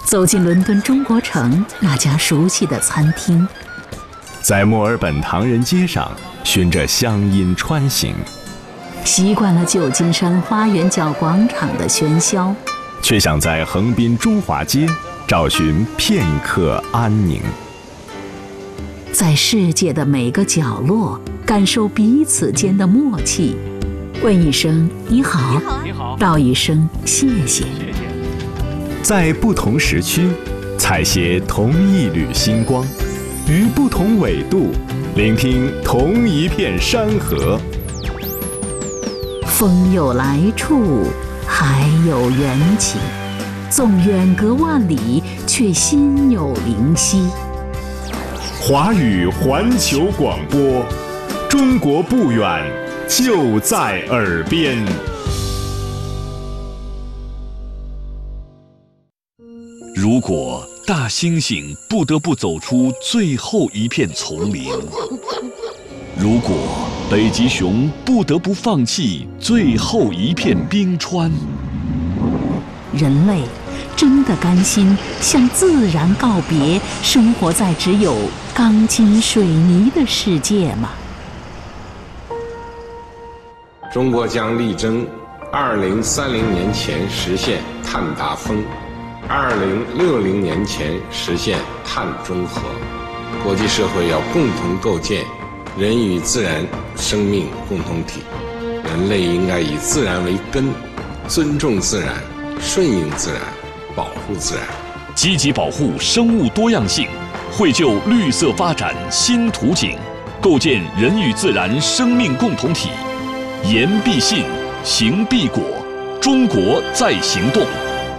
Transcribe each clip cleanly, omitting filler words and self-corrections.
走进伦敦中国城那家熟悉的餐厅， 在墨尔本唐人街上循着乡音穿行， 习惯了旧金山花园角广场的喧嚣， 却想在横滨中华街找寻片刻安宁。 在世界的每个角落感受彼此间的默契，问一声你好， 你好， 道一声谢谢。 在不同时区采撷同一缕星光，于不同纬度聆听同一片山河。 风有来处，海有缘起，纵远隔万里，却心有灵犀。 华语环球广播，中国不远，就在耳边。 如果大猩猩不得不走出最后一片丛林，如果北极熊不得不放弃最后一片冰川， 人类真的甘心向自然告别，生活在只有钢筋水泥的世界吗？ 中国将力争2030年前实现碳达峰，2060年前实现碳中和。国际社会要共同构建人与自然生命共同体，人类应该以自然为根，尊重自然，顺应自然，保护自然， 积极保护生物多样性，绘就绿色发展新图景，构建人与自然生命共同体。言必信，行必果，中国在行动。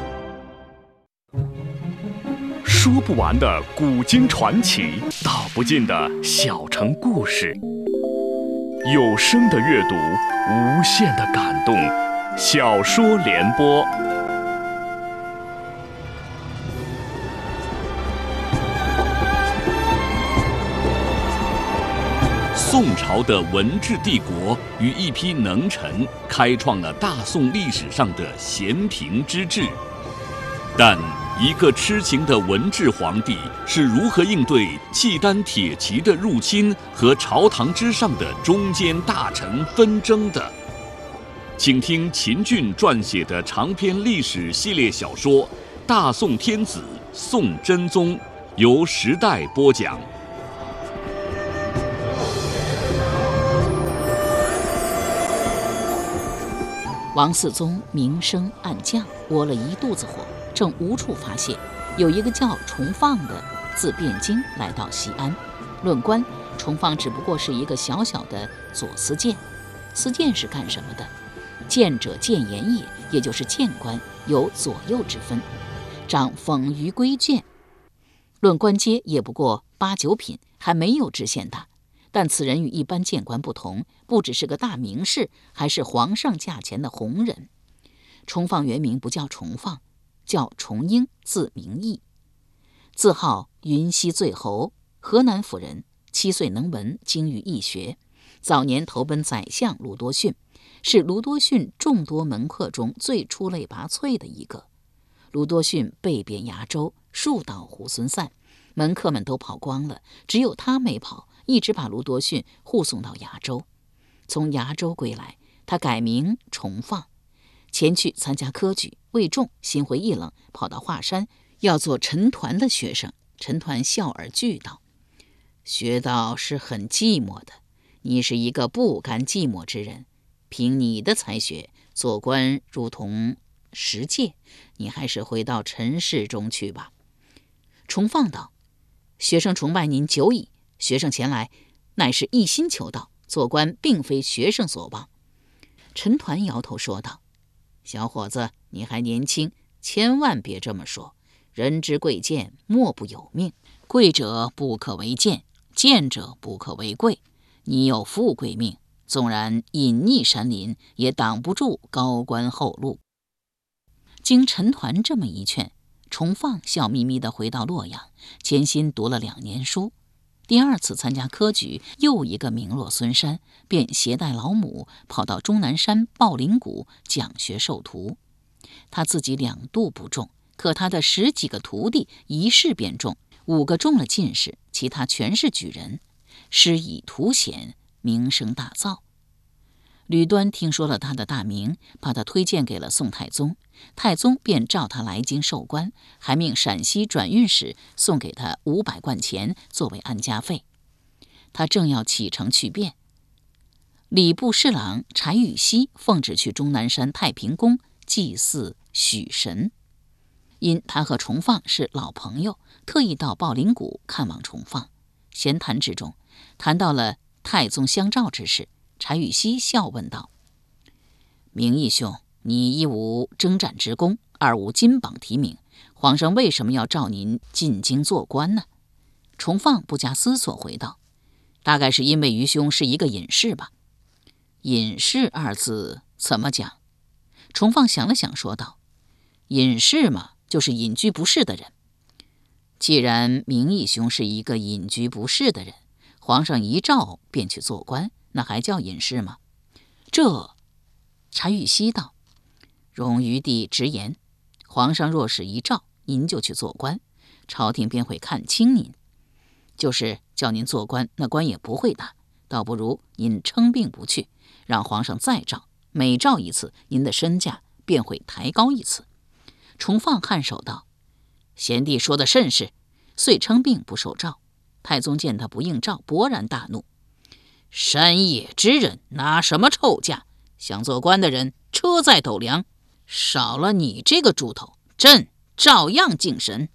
说不完的古今传奇，道不尽的小城故事，有声的阅读，无限的感动。小说联播。 宋朝的文治帝国与一批能臣开创了大宋历史上的咸平之治，但一个痴情的文治皇帝是如何应对契丹铁骑的入侵和朝堂之上的中间大臣纷争的？请听秦俊撰写的长篇历史系列小说《大宋天子宋真宗》，由时代播讲。 王嗣宗明升暗降，窝了一肚子火，正无处发泄。有一个叫崇放的自汴京来到西安，论官，崇放只不过是一个小小的左司谏。司谏是干什么的？谏者谏言也，也就是谏官，有左右之分，掌讽舆规谏。论官阶也不过8、9品，还没有知县大。但此人与一般谏官不同，不只是个大名士，还是皇上驾前的红人。崇放原名不叫崇放，叫崇英，字明义，自号云溪醉侯，河南府人。7岁能文，精于易学。早年投奔宰相卢多逊，是卢多逊众多门客中最出类拔萃的一个。卢多逊被贬崖州，树倒猢狲散，门客们都跑光了，只有他没跑，一直把卢多逊护送到崖州。从崖州归来，他改名崇放，前去参加科举，未中，心灰意冷，跑到华山，要做陈抟的学生。陈抟笑而拒道：学道是很寂寞的，你是一个不甘寂寞之人，凭你的才学，做官如同石芥，你还是回到尘世中去吧。崇放道：学生崇拜您久矣，学生前来乃是一心求道，做官并非学生所望。陈抟摇头说道：小伙子，你还年轻，千万别这么说。人之贵贱，莫不有命，贵者不可为贱，贱者不可为贵。你有富贵命，纵然隐匿山林，也挡不住高官厚禄。经陈抟这么一劝，崇放笑眯眯地回到洛阳，潜心读了2年书。第2次参加科举，又一个名落孙山，便携带老母跑到终南山抱灵谷讲学授徒。他自己2度不中， 可他的10几个徒弟一试便中，5个中了进士，其他全是举人，施以图显，名声大噪。吕端听说了他的大名，把他推荐给了宋太宗，太宗便召他来京授官，还命陕西转运使送给他500贯钱作为安家费。他正要启程去便，礼部侍郎柴宇熙奉旨去终南山太平宫祭祀许神。因他和崇放是老朋友，特意到抱灵谷看望崇放。闲谈之中，谈到了太宗相召之事，柴宇熙笑问道：明义兄，你一无征战之功，二无金榜题名，皇上为什么要召您进京做官呢？崇放不加思索回道：大概是因为余兄是一个隐士吧。隐士2字怎么讲？崇放想了想说道：隐士嘛，就是隐居不仕的人。既然明义兄是一个隐居不仕的人，皇上一召便去做官，那还叫隐士吗？这，柴宇熙道：容余弟直言，皇上若是一召，您就去做官，朝廷便会看轻您。就是叫您做官，那官也不会大，倒不如您称病不去，让皇上再召，每召一次，您的身价便会抬高一次。崇放颔首道：贤弟说的甚是，遂称病不受召。太宗见他不应召，勃然大怒：山野之人拿什么臭价？想做官的人车载斗量，少了你这个猪头，朕照样敬神。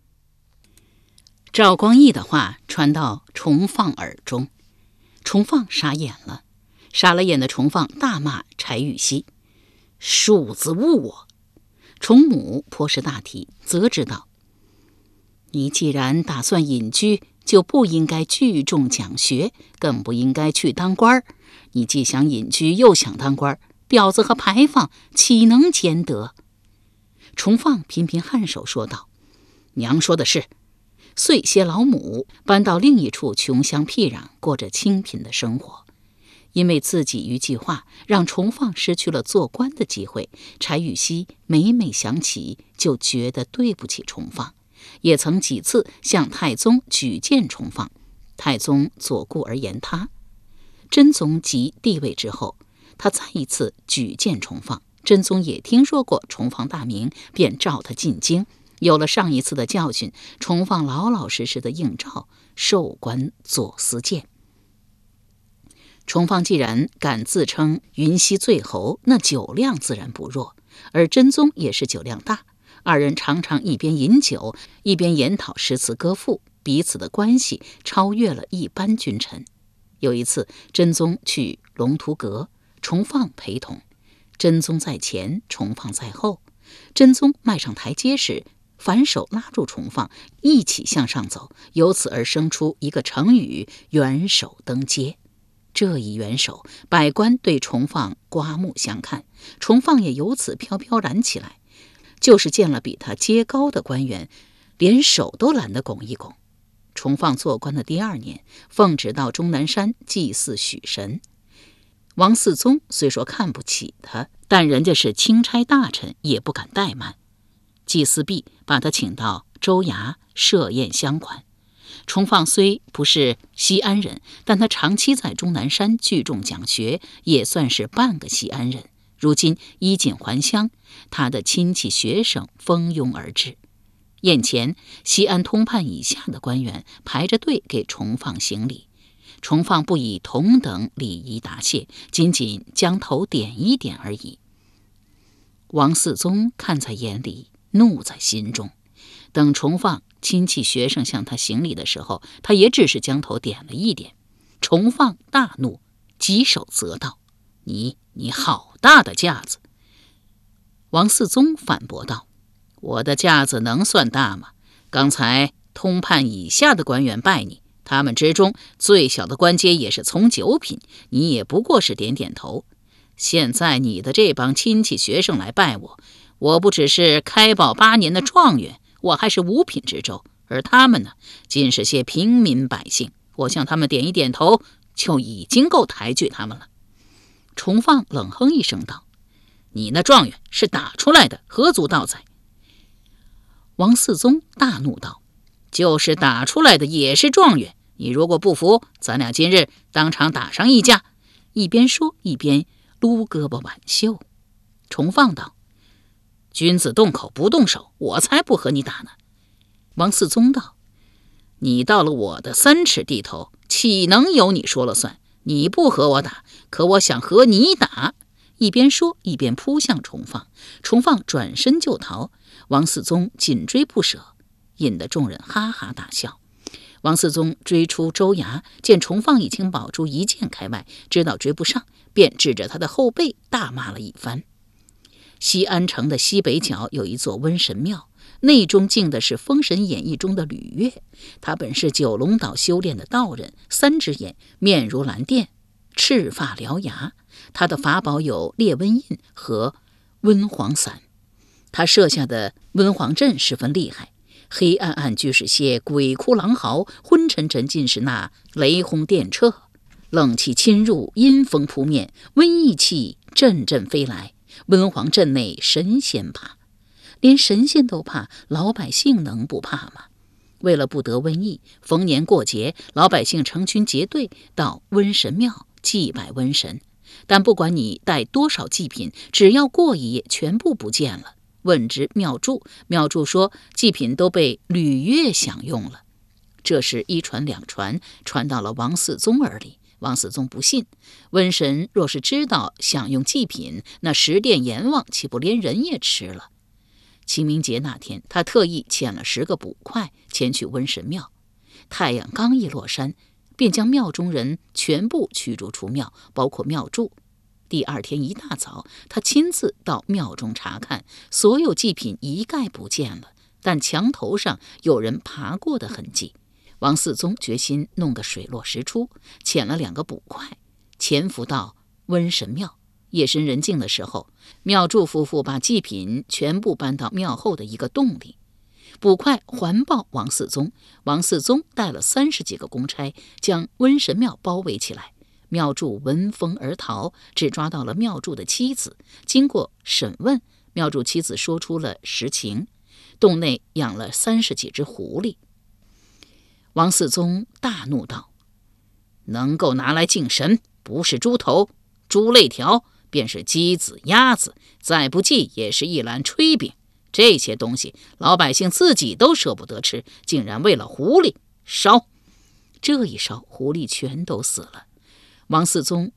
赵光义的话传到崇放耳中，崇放傻眼了。傻了眼的崇放大骂柴宇熙：庶子误我！崇母颇识大体，责之道：你既然打算隐居，就不应该聚众讲学，更不应该去当官。你既想隐居又想当官，婊子和牌坊岂能兼得？崇放频频颔首说道：娘说的是。遂携老母搬到另一处穷乡僻壤，过着清贫的生活。因为自己一句话让崇放失去了做官的机会，柴宇熙每每想起就觉得对不起崇放，也曾几次向太宗举荐崇放，太宗左顾而言他。真宗即帝位之后，他再一次举荐崇放，真宗也听说过崇放大名，便召他进京。有了上一次的教训，崇放老老实实的应召，授官左司谏。崇放既然敢自称云溪醉侯，那酒量自然不弱，而真宗也是酒量大，二人常常一边饮酒，一边研讨诗词歌赋，彼此的关系超越了一般君臣。有一次，真宗去龙图阁，崇放陪同，真宗在前，崇放在后。真宗迈上台阶时，反手拉住崇放，一起向上走，由此而生出一个成语：元首登阶。这一元首，百官对崇放刮目相看，崇放也由此飘飘然起来。就是见了比他阶高的官员，连手都懒得拱一拱。崇放做官的第2年，奉旨到终南山祭祀许神。王嗣宗虽说看不起他，但人家是钦差大臣，也不敢怠慢。祭祀毕，把他请到州衙设宴相款。崇放虽不是西安人，但他长期在终南山聚众讲学，也算是半个西安人。如今衣锦还乡，他的亲戚学生蜂拥而至。宴前，西安通判以下的官员排着队给崇放行礼，崇放不以同等礼仪答谢，仅仅将头点一点而已。王嗣宗看在眼里，怒在心中。等崇放亲戚学生向他行礼的时候，他也只是将头点了一点。崇放大怒，举手责道：你好大的架子！王嗣宗反驳道：我的架子能算大吗？刚才通判以下的官员拜你，他们之中最小的官阶也是从9品，你也不过是点点头。现在你的这帮亲戚学生来拜我，我不只是开宝8年的状元，我还是5品之州，而他们呢，尽是些平民百姓，我向他们点一点头，就已经够抬举他们了。崇放冷哼一声道：你那状元是打出来的，何足道哉？ 王嗣宗大怒道：就是打出来的也是状元，你如果不服，咱俩今日当场打上一架。一边说一边撸胳膊挽袖。重放道：君子动口不动手，我才不和你打呢。王嗣宗道：你到了我的3尺地头，岂能由你说了算？你不和我打，可我想和你打。一边说一边扑向重放，重放转身就逃，王嗣宗紧追不舍，引得众人哈哈大笑。王嗣宗追出州衙，见重放已经保住1箭开外，知道追不上，便指着他的后背大骂了一番。西安城的西北角有一座瘟神庙，内中敬的是《封神演义》中的吕岳，他本是九龙岛修炼的道人，3只眼，面如蓝靛，赤发獠牙。他的法宝有烈瘟印和温黄伞，他设下的温黄阵十分厉害，黑暗暗俱是些鬼哭狼嚎，昏沉沉尽是那雷轰电掣，冷气侵入，阴风扑面，瘟疫气阵阵飞来。温黄阵内神仙怕，连神仙都怕，老百姓能不怕吗？为了不得瘟疫，逢年过节，老百姓成群结队到瘟神庙祭拜瘟神，但不管你带多少祭品，只要过一夜，全部不见了。问之庙祝，庙祝说祭品都被吕岳享用了。这事一传两传，传到了王嗣宗耳里。王嗣宗不信，瘟神若是知道享用祭品，那十殿阎王岂不连人也吃了？清明节那天，他特意遣了10个捕快前去瘟神庙。太阳刚一落山，便将庙中人全部驱逐出庙，包括庙祝。第2天一大早，他亲自到庙中查看，所有祭品一概不见了，但墙头上有人爬过的痕迹。王嗣宗决心弄个水落石出，遣了2个捕快潜伏到瘟神庙。夜深人静的时候，庙祝夫妇把祭品全部搬到庙后的一个洞里。捕快环抱王嗣宗，王嗣宗带了30几个公差，将瘟神庙包围起来。庙祝闻风而逃，只抓到了庙祝的妻子。经过审问，庙祝妻子说出了实情，洞内养了30几只狐狸。王嗣宗大怒道：能够拿来敬神，不是猪头、猪肋条，便是鸡子、鸭子，再不济也是一篮炊饼。这些东西老百姓自己都舍不得吃，竟然为了狐狸烧。这一烧，狐狸全都死了。王嗣宗